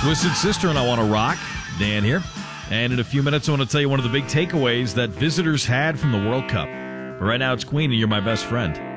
Twisted Sister and I Want to Rock. Dan here. And in a few minutes, I want to tell you one of the big takeaways that visitors had from the World Cup. But right now, it's Queen and You're My Best Friend.